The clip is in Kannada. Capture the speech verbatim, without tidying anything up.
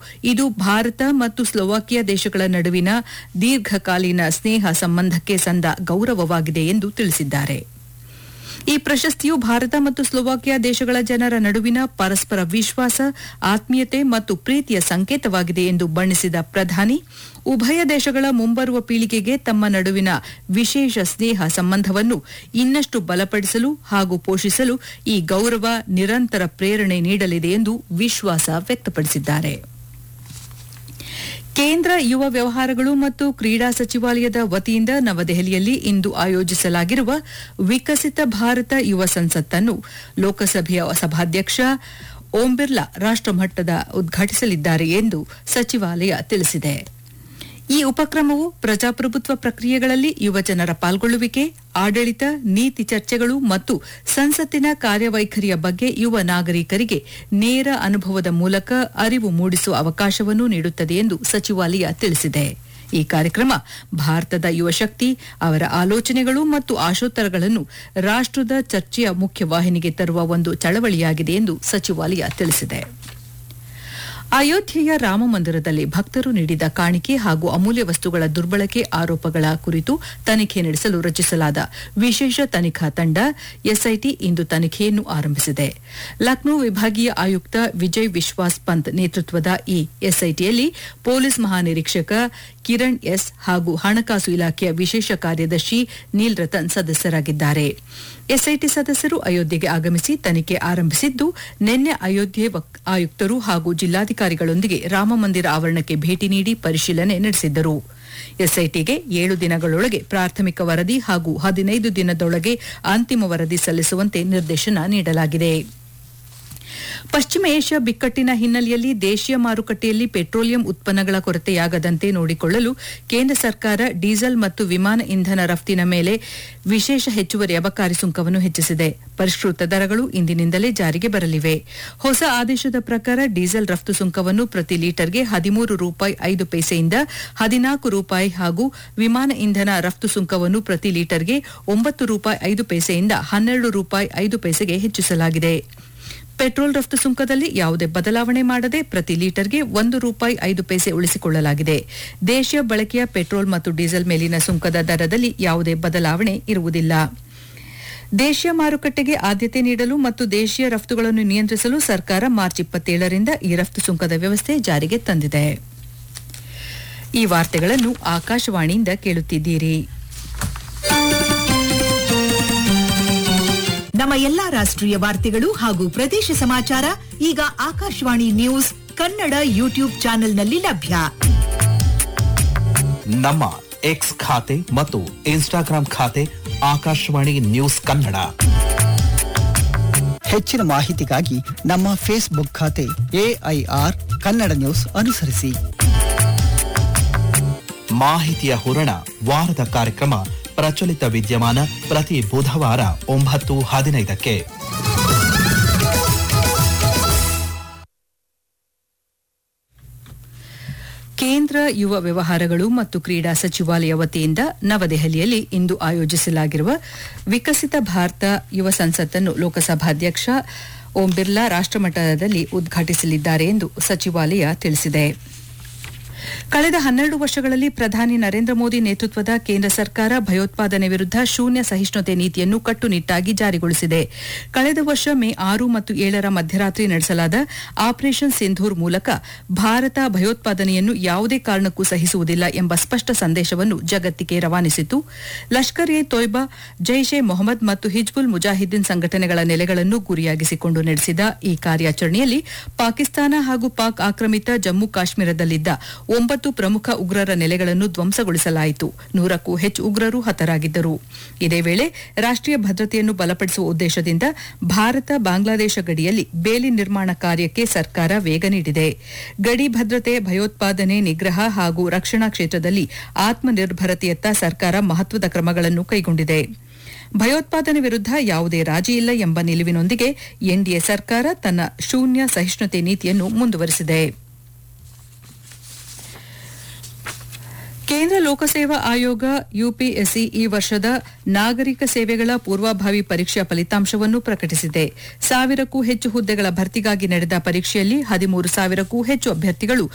ಇದು ಭಾರತ ಮತ್ತು ಸ್ಲೋವಾಕಿಯಾ ದೇಶಗಳ ನಡುವಿನ ದೀರ್ಘಕಾಲೀನ ಸ್ನೇಹ ಸಂಬಂಧಕ್ಕೆ ಸಂದ ಗೌರವವಾಗಿದೆ ಎಂದು ತಿಳಿಸಿದ್ದಾರೆ. ಈ ಪ್ರಶಸ್ತಿಯು ಭಾರತ ಮತ್ತು ಸ್ಲೋವಾಕಿಯಾ ದೇಶಗಳ ಜನರ ನಡುವಿನ ಪರಸ್ಪರ ವಿಶ್ವಾಸ, ಆತ್ಮೀಯತೆ ಮತ್ತು ಪ್ರೀತಿಯ ಸಂಕೇತವಾಗಿದೆ ಎಂದು ಬಣ್ಣಿಸಿದ ಪ್ರಧಾನಿ, ಉಭಯ ದೇಶಗಳ ಮುಂಬರುವ ಪೀಳಿಗೆಗೆ ತಮ್ಮ ನಡುವಿನ ವಿಶೇಷ ಸ್ನೇಹ ಸಂಬಂಧವನ್ನು ಇನ್ನಷ್ಟು ಬಲಪಡಿಸಲು ಹಾಗೂ ಪೋಷಿಸಲು ಈ ಗೌರವ ನಿರಂತರ ಪ್ರೇರಣೆ ನೀಡಲಿದೆ ಎಂದು ವಿಶ್ವಾಸ ವ್ಯಕ್ತಪಡಿಸಿದ್ದಾರೆ. ಕೇಂದ್ರ ಯುವ ವ್ಯವಹಾರಗಳು ಮತ್ತು ಕ್ರೀಡಾ ಸಚಿವಾಲಯದ ವತಿಯಿಂದ ನವದೆಹಲಿಯಲ್ಲಿ ಇಂದು ಆಯೋಜಿಸಲಾಗಿರುವ ವಿಕಸಿತ ಭಾರತ ಯುವ ಸಂಸತ್ತನ್ನು ಲೋಕಸಭೆಯ ಸಭಾಧ್ಯಕ್ಷ ಓಂ ಬಿರ್ಲಾ ರಾಷ್ಟಮಟ್ಟದ ಉದ್ಘಾಟಿಸಲಿದ್ದಾರೆ ಎಂದು ಸಚಿವಾಲಯ ತಿಳಿಸಿದೆ. ಈ ಉಪಕ್ರಮವು ಪ್ರಜಾಪ್ರಭುತ್ವ ಪ್ರಕ್ರಿಯೆಗಳಲ್ಲಿ ಯುವಜನರ ಪಾಲ್ಗೊಳ್ಳುವಿಕೆ, ಆಡಳಿತ, ನೀತಿ ಚರ್ಚೆಗಳು ಮತ್ತು ಸಂಸತ್ತಿನ ಕಾರ್ಯವೈಖರಿಯ ಬಗ್ಗೆ ಯುವ ನಾಗರಿಕರಿಗೆ ನೇರ ಅನುಭವದ ಮೂಲಕ ಅರಿವು ಮೂಡಿಸುವ ಅವಕಾಶವನ್ನು ನೀಡುತ್ತದೆ ಎಂದು ಸಚಿವಾಲಯ ತಿಳಿಸಿದೆ. ಈ ಕಾರ್ಯಕ್ರಮ ಭಾರತದ ಯುವಶಕ್ತಿ, ಅವರ ಆಲೋಚನೆಗಳು ಮತ್ತು ಆಶೋತ್ತರಗಳನ್ನು ರಾಷ್ಟದ ಚರ್ಚೆಯ ಮುಖ್ಯವಾಹಿನಿಗೆ ತರುವ ಒಂದು ಚಳವಳಿಯಾಗಿದೆ ಎಂದು ಸಚಿವಾಲಯ ತಿಳಿಸಿದೆ. ಅಯೋಧ್ಯೆಯ ರಾಮಮಂದಿರದಲ್ಲಿ ಭಕ್ತರು ನೀಡಿದ ಕಾಣಿಕೆ ಹಾಗೂ ಅಮೂಲ್ಯ ವಸ್ತುಗಳ ದುರ್ಬಳಕೆ ಆರೋಪಗಳ ಕುರಿತು ತನಿಖೆ ನಡೆಸಲು ರಚಿಸಲಾದ ವಿಶೇಷ ತನಿಖಾ ತಂಡ ಎಸ್ಐಟಿ ಇಂದು ತನಿಖೆಯನ್ನು ಆರಂಭಿಸಿದೆ. ಲಕ್ನೋ ವಿಭಾಗೀಯ ಆಯುಕ್ತ ವಿಜಯ್ ವಿಶ್ವಾಸ್ ಪಂತ್ ನೇತೃತ್ವದ ಈ ಎಸ್ಐಟಿಯಲ್ಲಿ ಪೊಲೀಸ್ ಮಹಾನಿರೀಕ್ಷಕ ಕಿರಣ್ ಎಸ್ ಹಾಗೂ ಹಣಕಾಸು ಇಲಾಖೆಯ ವಿಶೇಷ ಕಾರ್ಯದರ್ಶಿ ನೀಲ್ ರತನ್ ಸದಸ್ಯರಾಗಿದ್ದಾರೆ. ಎಸ್ಐಟಿ ಸದಸ್ಯರು ಅಯೋಧ್ಯೆಗೆ ಆಗಮಿಸಿ ತನಿಖೆ ಆರಂಭಿಸಿದ್ದು, ನಿನ್ನೆ ಅಯೋಧ್ಯೆ ಆಯುಕ್ತರು ಹಾಗೂ ಜಿಲ್ಲಾಧಿಕಾರಿಗಳೊಂದಿಗೆ ರಾಮಮಂದಿರ ಆವರಣಕ್ಕೆ ಭೇಟಿ ನೀಡಿ ಪರಿಶೀಲನೆ ನಡೆಸಿದ್ದರು. ಎಸ್ಐಟಿಗೆ ಏಳು ದಿನಗಳೊಳಗೆ ಪ್ರಾಥಮಿಕ ವರದಿ ಹಾಗೂ ಹದಿನೈದು ದಿನದೊಳಗೆ ಅಂತಿಮ ವರದಿ ಸಲ್ಲಿಸುವಂತೆ ನಿರ್ದೇಶನ ನೀಡಲಾಗಿದೆ. ಪಶ್ಚಿಮ ಏಷ್ಯಾ ಬಿಕ್ಕಟ್ಟಿನ ಹಿನ್ನೆಲೆಯಲ್ಲಿ ದೇಶೀಯ ಮಾರುಕಟ್ಟೆಯಲ್ಲಿ ಪೆಟ್ರೋಲಿಯಂ ಉತ್ಪನ್ನಗಳ ಕೊರತೆಯಾಗದಂತೆ ನೋಡಿಕೊಳ್ಳಲು ಕೇಂದ್ರ ಸರ್ಕಾರ ಡೀಸೆಲ್ ಮತ್ತು ವಿಮಾನ ಇಂಧನ ರಫ್ತಿನ ಮೇಲೆ ವಿಶೇಷ ಹೆಚ್ಚುವರಿ ಅಬಕಾರಿ ಸುಂಕವನ್ನು ಹೆಚ್ಚಿಸಿದೆ. ಪರಿಷ್ಕೃತ ದರಗಳು ಇಂದಿನಿಂದಲೇ ಜಾರಿಗೆ ಬರಲಿವೆ. ಹೊಸ ಆದೇಶದ ಪ್ರಕಾರ ಡೀಸೆಲ್ ರಫ್ತು ಸುಂಕವನ್ನು ಪ್ರತಿ ಲೀಟರ್ಗೆ ಹದಿಮೂರು ರೂಪಾಯಿ ಐದು ಪೈಸೆಯಿಂದ ಹದಿನಾಲ್ಕು ರೂಪಾಯಿ ಹಾಗೂ ವಿಮಾನ ಇಂಧನ ರಫ್ತು ಸುಂಕವನ್ನು ಪ್ರತಿ ಲೀಟರ್ಗೆ ಒಂಬತ್ತು ರೂಪಾಯಿ ಐದು ಪೈಸೆಯಿಂದ ಹನ್ನೆರಡು ರೂಪಾಯಿ ಐದು ಪೈಸೆಗೆ ಹೆಚ್ಚಿಸಲಾಗಿದೆ. ಪೆಟ್ರೋಲ್ ರಫ್ತು ಸುಂಕದಲ್ಲಿ ಯಾವುದೇ ಬದಲಾವಣೆ ಮಾಡದೆ ಪ್ರತಿ ಲೀಟರ್ಗೆ ಒಂದು ರೂಪಾಯಿ ಐದು ಪೈಸೆ ಉಳಿಸಿಕೊಳ್ಳಲಾಗಿದೆ. ದೇಶೀಯ ಬಳಕೆಯ ಪೆಟ್ರೋಲ್ ಮತ್ತು ಡೀಸೆಲ್ ಮೇಲಿನ ಸುಂಕದ ದರದಲ್ಲಿ ಯಾವುದೇ ಬದಲಾವಣೆ ಇರುವುದಿಲ್ಲ. ದೇಶೀಯ ಮಾರುಕಟ್ಟೆಗೆ ಆದ್ಯತೆ ನೀಡಲು ಮತ್ತು ದೇಶೀಯ ರಫ್ತುಗಳನ್ನು ನಿಯಂತ್ರಿಸಲು ಸರ್ಕಾರ ಮಾರ್ಚ್ ಇಪ್ಪತ್ತೇಳರಿಂದ ಈ ರಫ್ತು ಸುಂಕದ ವ್ಯವಸ್ಥೆ ಜಾರಿಗೆ ತಂದಿದೆ. ಈ ವಾರ್ತೆಗಳನ್ನು ಆಕಾಶವಾಣಿಯಿಂದ ಕೇಳುತ್ತಿದ್ದೀರಿ. ನಮ್ಮ ಎಲ್ಲಾ ರಾಷ್ಟ್ರೀಯ ವಾರ್ತೆಗಳು ಹಾಗೂ ಪ್ರದೇಶ ಸಮಾಚಾರ ಈಗ ಆಕಾಶವಾಣಿ ನ್ಯೂಸ್ ಕನ್ನಡ ಯೂಟ್ಯೂಬ್ ಚಾನೆಲ್ನಲ್ಲಿ ಲಭ್ಯ. ನಮ್ಮ ಎಕ್ಸ್ ಖಾತೆ ಮತ್ತು ಇನ್ಸ್ಟಾಗ್ರಾಂ ಖಾತೆ ಆಕಾಶವಾಣಿ ನ್ಯೂಸ್ ಕನ್ನಡ. ಹೆಚ್ಚಿನ ಮಾಹಿತಿಗಾಗಿ ನಮ್ಮ ಫೇಸ್ಬುಕ್ ಖಾತೆ ಎಐಆರ್ ಕನ್ನಡ ನ್ಯೂಸ್ ಅನುಸರಿಸಿ. ಮಾಹಿತಿಯ ಹೂರಣ ವಾರದ ಕಾರ್ಯಕ್ರಮ ಪ್ರಚಲಿತ ವಿದ್ಯಮಾನ ಪ್ರತಿ ಬುಧವಾರ ಒಂಬತ್ತು ಹದಿನೈದಕ್ಕೆ. ಕೇಂದ್ರ ಯುವ ವ್ಯವಹಾರಗಳು ಮತ್ತು ಕ್ರೀಡಾ ಸಚಿವಾಲಯ ವತಿಯಿಂದ ನವದೆಹಲಿಯಲ್ಲಿ ಇಂದು ಆಯೋಜಿಸಲಾಗಿರುವ ವಿಕಸಿತ ಭಾರತ ಯುವ ಸಂಸತ್ತನ್ನು ಲೋಕಸಭಾಧ್ಯಕ್ಷ ಓಂ ಬಿರ್ಲಾ ರಾಷ್ಟಮಟ್ಟದಲ್ಲಿ ಉದ್ಘಾಟಿಸಲಿದ್ದಾರೆ ಎಂದು ಸಚಿವಾಲಯ ತಿಳಿಸಿದೆ. ಕಳೆದ ಹನ್ನೆರಡು ವರ್ಷಗಳಲ್ಲಿ ಪ್ರಧಾನಿ ನರೇಂದ್ರ ಮೋದಿ ನೇತೃತ್ವದ ಕೇಂದ್ರ ಸರ್ಕಾರ ಭಯೋತ್ಪಾದನೆ ವಿರುದ್ಧ ಶೂನ್ಯ ಸಹಿಷ್ಣುತೆ ನೀತಿಯನ್ನು ಕಟ್ಟುನಿಟ್ಟಾಗಿ ಜಾರಿಗೊಳಿಸಿದೆ. ಕಳೆದ ವರ್ಷ ಮೇ ಆರು ಮತ್ತು ಏಳರ ಮಧ್ಯರಾತ್ರಿ ನಡೆಸಲಾದ ಆಪರೇಷನ್ ಸಿಂಧೂರ್ ಮೂಲಕ ಭಾರತ ಭಯೋತ್ಪಾದನೆಯನ್ನು ಯಾವುದೇ ಕಾರಣಕ್ಕೂ ಸಹಿಸುವುದಿಲ್ಲ ಎಂಬ ಸ್ಪಷ್ಟ ಸಂದೇಶವನ್ನು ಜಗತ್ತಿಗೆ ರವಾನಿಸಿತು. ಲಷ್ಕರ್ ಎ ತೊಯ್ಬಾ, ಜೈಷ್ ಎ ಮೊಹಮ್ಮದ್ ಮತ್ತು ಹಿಜ್ಬುಲ್ ಮುಜಾಹಿದ್ದೀನ್ ಸಂಘಟನೆಗಳ ನೆಲೆಗಳನ್ನು ಗುರಿಯಾಗಿಸಿಕೊಂಡು ನಡೆಸಿದ ಈ ಕಾರ್ಯಾಚರಣೆಯಲ್ಲಿ ಪಾಕಿಸ್ತಾನ ಹಾಗೂ ಪಾಕ್ ಆಕ್ರಮಿತ ಜಮ್ಮು ಕಾಶ್ಮೀರದಲ್ಲಿದ್ದ ಒಂಬತ್ತು ಪ್ರಮುಖ ಉಗ್ರರ ನೆಲೆಗಳನ್ನು ಧ್ವಂಸಗೊಳಿಸಲಾಯಿತು. ನೂರಕ್ಕೂ ಹೆಚ್ಚು ಉಗ್ರರು ಹತರಾಗಿದ್ದರು. ಇದೇ ವೇಳೆ ರಾಷ್ಟೀಯ ಭದ್ರತೆಯನ್ನು ಬಲಪಡಿಸುವ ಉದ್ದೇಶದಿಂದ ಭಾರತ ಬಾಂಗ್ಲಾದೇಶ ಗಡಿಯಲ್ಲಿ ಬೇಲಿ ನಿರ್ಮಾಣ ಕಾರ್ಯಕ್ಕೆ ಸರ್ಕಾರ ವೇಗ ನೀಡಿದೆ. ಗಡಿ ಭದ್ರತೆ, ಭಯೋತ್ಪಾದನೆ ನಿಗ್ರಹ ಹಾಗೂ ರಕ್ಷಣಾ ಕ್ಷೇತ್ರದಲ್ಲಿ ಆತ್ಮನಿರ್ಭರತೆಯತ್ತ ಸರ್ಕಾರ ಮಹತ್ವದ ಕ್ರಮಗಳನ್ನು ಕೈಗೊಂಡಿದೆ. ಭಯೋತ್ಪಾದನೆ ವಿರುದ್ಧ ಯಾವುದೇ ರಾಜಿ ಇಲ್ಲ ಎಂಬ ನಿಲುವಿನೊಂದಿಗೆ ಎನ್ಡಿಎ ಸರ್ಕಾರ ತನ್ನ ಶೂನ್ಯ ಸಹಿಷ್ಣುತೆ ನೀತಿಯನ್ನು ಮುಂದುವರೆಸಿದೆ. ಕೇಂದ್ರ ಲೋಕಸೇವಾ ಆಯೋಗ ಯುಪಿಎಸ್ಸಿ ಈ ವರ್ಷದ ನಾಗರಿಕ ಸೇವೆಗಳ ಪೂರ್ವಭಾವಿ ಪರೀಕ್ಷೆಯ ಫಲಿತಾಂಶವನ್ನು ಪ್ರಕಟಿಸಿದೆ. ಸಾವಿರಕ್ಕೂ ಹೆಚ್ಚು ಹುದ್ದೆಗಳ ಭರ್ತಿಗಾಗಿ ನಡೆದ ಪರೀಕ್ಷೆಯಲ್ಲಿ ಹದಿಮೂರು ಸಾವಿರಕ್ಕೂ ಹೆಚ್ಚು ಅಭ್ಯರ್ಥಿಗಳು